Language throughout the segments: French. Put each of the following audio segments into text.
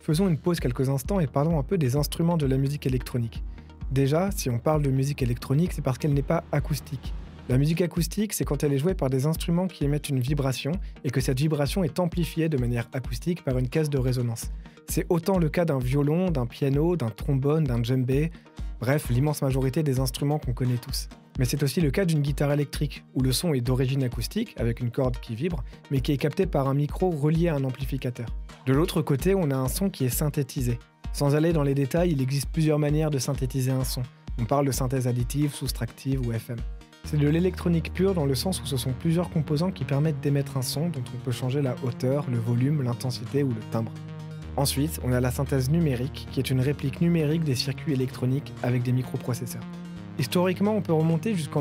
Faisons une pause quelques instants et parlons un peu des instruments de la musique électronique. Déjà, si on parle de musique électronique, c'est parce qu'elle n'est pas acoustique. La musique acoustique, c'est quand elle est jouée par des instruments qui émettent une vibration et que cette vibration est amplifiée de manière acoustique par une caisse de résonance. C'est autant le cas d'un violon, d'un piano, d'un trombone, d'un djembé, bref, l'immense majorité des instruments qu'on connaît tous. Mais c'est aussi le cas d'une guitare électrique, où le son est d'origine acoustique, avec une corde qui vibre, mais qui est capté par un micro relié à un amplificateur. De l'autre côté, on a un son qui est synthétisé. Sans aller dans les détails, il existe plusieurs manières de synthétiser un son. On parle de synthèse additive, soustractive ou FM. C'est de l'électronique pure dans le sens où ce sont plusieurs composants qui permettent d'émettre un son dont on peut changer la hauteur, le volume, l'intensité ou le timbre. Ensuite, on a la synthèse numérique, qui est une réplique numérique des circuits électroniques avec des microprocesseurs. Historiquement, on peut remonter jusqu'en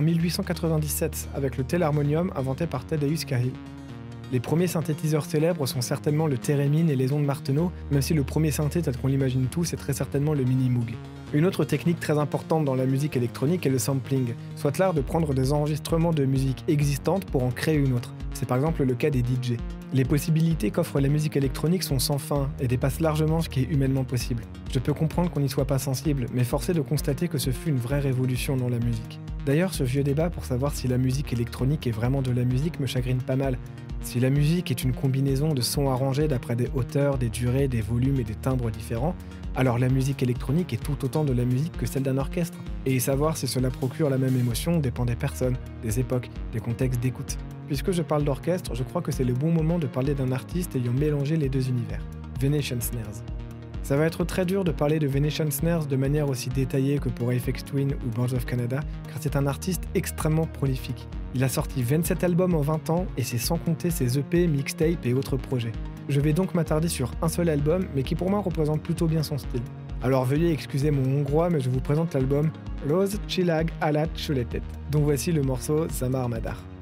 1897 avec le telharmonium inventé par Tadeusz Cahill. Les premiers synthétiseurs célèbres sont certainement le Theremin et les ondes Martenot, même si le premier synthé tel qu'on l'imagine tous est très certainement le Mini-Moog. Une autre technique très importante dans la musique électronique est le sampling, soit l'art de prendre des enregistrements de musique existantes pour en créer une autre. C'est par exemple le cas des DJ. Les possibilités qu'offre la musique électronique sont sans fin et dépassent largement ce qui est humainement possible. Je peux comprendre qu'on n'y soit pas sensible, mais force est de constater que ce fut une vraie révolution dans la musique. D'ailleurs, ce vieux débat pour savoir si la musique électronique est vraiment de la musique me chagrine pas mal. Si la musique est une combinaison de sons arrangés d'après des hauteurs, des durées, des volumes et des timbres différents, alors la musique électronique est tout autant de la musique que celle d'un orchestre. Et savoir si cela procure la même émotion dépend des personnes, des époques, des contextes d'écoute. Puisque je parle d'orchestre, je crois que c'est le bon moment de parler d'un artiste ayant mélangé les deux univers, Venetian Snares. Ça va être très dur de parler de Venetian Snares de manière aussi détaillée que pour Aphex Twin ou Birds of Canada, car c'est un artiste extrêmement prolifique. Il a sorti 27 albums en 20 ans, et c'est sans compter ses EP, mixtapes et autres projets. Je vais donc m'attarder sur un seul album, mais qui pour moi représente plutôt bien son style. Alors veuillez excuser mon hongrois, mais je vous présente l'album Rose Csillag Alatt Született, dont voici le morceau Zamar Madár.